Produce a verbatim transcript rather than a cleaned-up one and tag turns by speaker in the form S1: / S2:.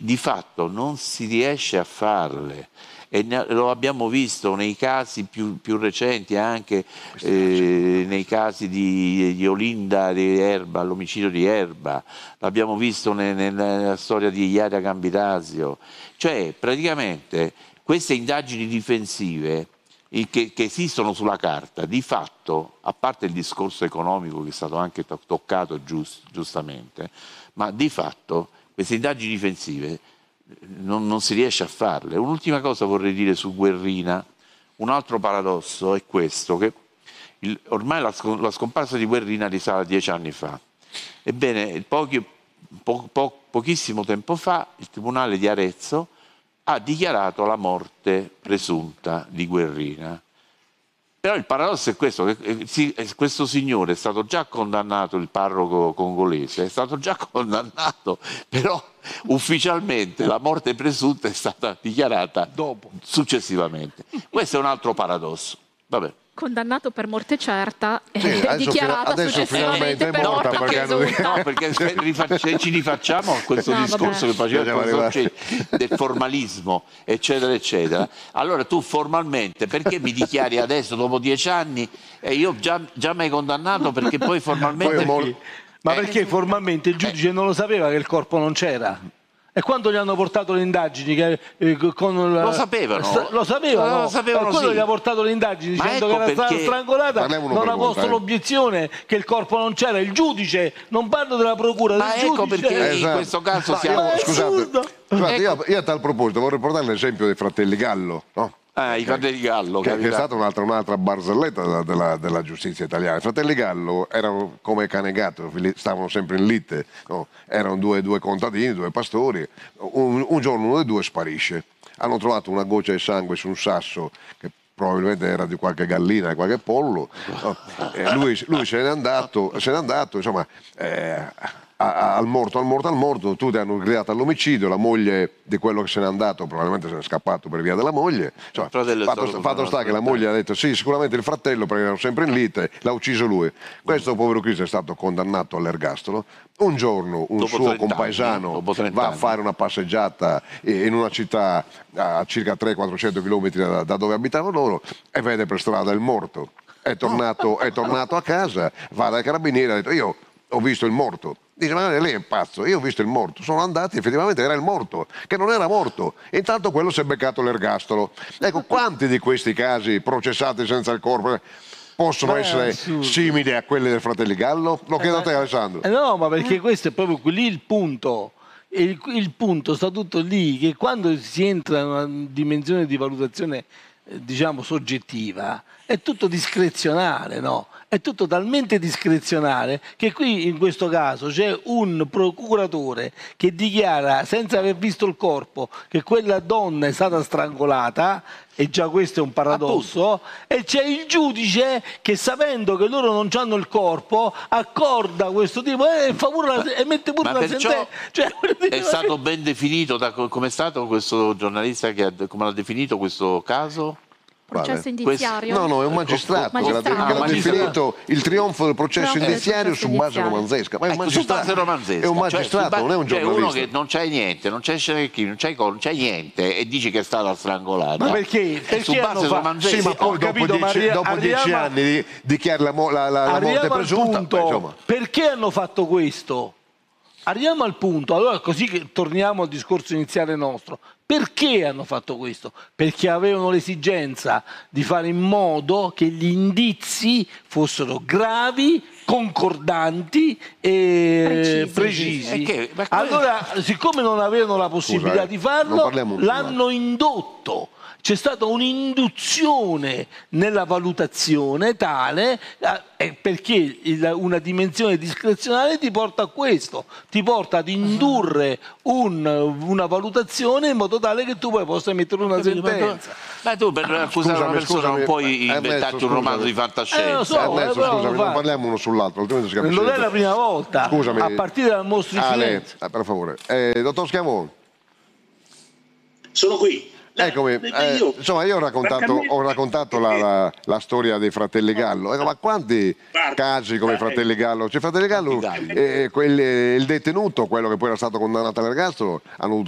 S1: di fatto non si riesce a farle. E lo abbiamo visto nei casi più, più recenti, anche eh, nei casi di, di Olinda, di Erba, l'omicidio di Erba, l'abbiamo visto ne, nella storia di Ilaria Gambirasio. Cioè, praticamente, queste indagini difensive che, che esistono sulla carta, di fatto, a parte il discorso economico che è stato anche to toccato giust giustamente, ma di fatto queste indagini difensive Non, non si riesce a farle. Un'ultima cosa vorrei dire su Guerrina. Un altro paradosso è questo, che il, ormai la, la scomparsa di Guerrina risale a dieci anni fa. Ebbene, pochi, po, po, pochissimo tempo fa il Tribunale di Arezzo ha dichiarato la morte presunta di Guerrina. Però il paradosso è questo, che eh, sì, questo signore è stato già condannato, il parroco congolese, è stato già condannato, però ufficialmente la morte presunta è stata dichiarata dopo, successivamente. Questo è un altro paradosso. Vabbè.
S2: Condannato per morte certa e
S3: sì,
S2: eh, dichiarata
S3: adesso
S2: successivamente per
S3: morta,
S2: morte presunta.
S1: No, perché se, se ci rifacciamo a questo
S2: no,
S1: discorso
S2: vabbè.
S1: che faceva il professor del formalismo, eccetera, eccetera, allora tu formalmente perché mi dichiari adesso, dopo dieci anni, e io già, già mi hai condannato perché poi formalmente...
S4: Poi, ma eh, perché formalmente il giudice eh. non lo sapeva che il corpo non c'era? E quando gli hanno portato le indagini che, eh, con la,
S1: lo sapevano
S4: lo sapevano,
S1: lo sapevano
S4: e quando
S1: sì.
S4: gli ha portato le indagini dicendo
S1: ecco
S4: che era stata
S1: perché...
S4: strangolata non ha posto eh. l'obiezione che il corpo non c'era. Il giudice, non parlo della procura,
S1: ma
S4: del
S1: ecco
S4: giudice,
S1: perché
S3: esatto.
S1: in questo caso
S3: no,
S1: siamo
S3: io, scusate, scusate
S1: ecco.
S3: io, io a tal proposito vorrei portare l'esempio dei fratelli Gallo, no?
S1: Ah, i fratelli Gallo,
S3: che, che è stata un'altra un'altra barzelletta della, della, della giustizia italiana. I fratelli Gallo erano come cane e gatto, stavano sempre in lite, no? Erano due, due contadini, due pastori. Un, un giorno uno dei due sparisce. Hanno trovato una goccia di sangue su un sasso che probabilmente era di qualche gallina, di qualche pollo. No? E lui, lui se n'è andato, se n'è andato, insomma. Eh, al morto, al morto, al morto, tutti hanno gridato all'omicidio, la moglie di quello che se n'è andato probabilmente se n'è scappato per via della moglie. Insomma, fatto, fatto sta che la moglie ha detto sì, sicuramente il fratello, perché erano sempre in lite, l'ha ucciso lui. Questo povero Cristo è stato condannato all'ergastolo. Un giorno un dopo suo compaesano anni, va a fare una passeggiata in una città a circa trecento quattrocento chilometri da, da dove abitavano loro e vede per strada il morto. È tornato, è tornato a casa, va dai carabinieri e ha detto io ho visto il morto. Dice, ma lei è pazzo, io ho visto il morto. Sono andati, effettivamente era il morto, che non era morto. E intanto quello si è beccato l'ergastolo. Ecco, quanti di questi casi processati senza il corpo possono Beh, essere assurdo. simili a quelli del fratelli Gallo? Lo chiedo eh, a te, Alessandro.
S4: Eh no, ma perché questo è proprio lì il punto. Il, il punto sta tutto lì, che quando si entra in una dimensione di valutazione, eh, diciamo, soggettiva, è tutto discrezionale, no? È tutto talmente discrezionale che qui in questo caso c'è un procuratore che dichiara senza aver visto il corpo che quella donna è stata strangolata, e già questo è un paradosso. Appunto. E c'è il giudice che, sapendo che loro non hanno il corpo, accorda questo tipo e, fa pure la, e mette pure la sentenza. Cioè,
S1: è stato ben definito da come è stato questo giornalista che ha, come l'ha definito questo caso?
S2: Processo indiziario?
S3: No, no, è un magistrato,
S2: magistrato.
S3: che l'ha definito il trionfo del processo
S2: no,
S3: indiziario su base romanzesca. Ma è un
S1: ecco, su base romanzesca.
S3: È un magistrato, cioè, non è un giornalista.
S1: Cioè uno che non c'è niente, non c'è scenecchino, non c'è non c'è niente e dici che è stata strangolata.
S4: Ma perché? Perché
S1: su base romanzesca.
S3: Sì, ma poi dopo, capito, dieci, Maria, dopo dieci arriviamo, anni dichiara la, la, la, la morte presunta.
S4: Punto, beh, perché hanno fatto questo? Arriviamo al punto, allora così che torniamo al discorso iniziale nostro. Perché hanno fatto questo? Perché avevano l'esigenza di fare in modo che gli indizi fossero gravi, concordanti e precisi. precisi. Che, allora, siccome non avevano la possibilità Scusa, di farlo, l'hanno indotto. C'è stata un'induzione nella valutazione tale eh, perché il, una dimensione discrezionale ti porta a questo, ti porta ad indurre un, una valutazione in modo tale che tu poi possa mettere una sentenza.
S1: Ma tu per accusare una persona scusami, non puoi inventarti un romanzo di fantascienza.
S4: Eh, lo so,
S3: Ernesto,
S4: eh,
S3: scusami, non parliamo uno sull'altro, altrimenti si capisce.
S4: Non è la prima volta,
S3: scusami,
S4: a partire dal mostro di Firenze.
S3: Ah, per favore. Eh, dottor Schiavone.
S5: Sono qui.
S3: Eccomi, eh, insomma io ho raccontato, ho raccontato la, la, la storia dei fratelli Gallo, ecco, ma quanti casi come i fratelli Gallo? Cioè, fratelli Gallo, eh, quelli, il detenuto, quello che poi era stato condannato all'ergastolo, hanno avuto